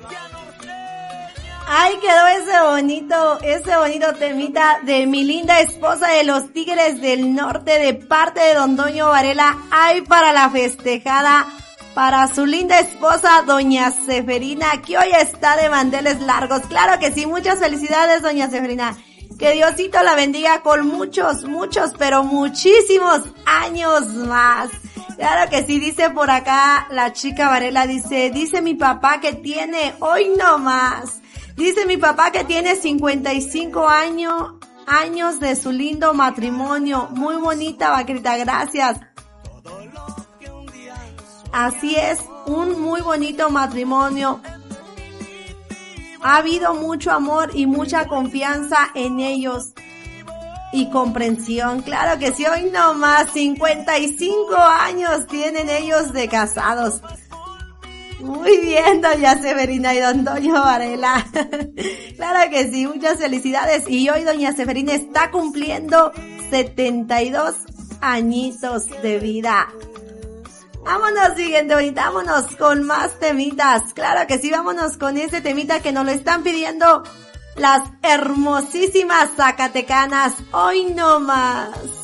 Ay, quedó ese bonito temita de mi linda esposa de los Tigres del Norte de parte de don Toño Varela. Ay, para la festejada, para su linda esposa, doña Seferina, que hoy está de manteles largos. Claro que sí, muchas felicidades, doña Seferina. Que Diosito la bendiga con muchos, pero muchísimos años más. Claro que sí, dice por acá la chica Varela, dice mi papá que tiene, hoy no más. Dice mi papá que tiene 55 años de su lindo matrimonio. Muy bonita, vaquerita, gracias. Así es, un muy bonito matrimonio. Ha habido mucho amor y mucha confianza en ellos. Y comprensión, claro que sí, hoy no más, 55 años tienen ellos de casados. Muy bien, doña Severina y don Toño Varela. Claro que sí, muchas felicidades. Y hoy doña Severina está cumpliendo 72 añitos de vida. Vámonos, siguiente bonita, vámonos con más temitas. Claro que sí, vámonos con ese temita que nos lo están pidiendo las hermosísimas zacatecanas. Hoy no más.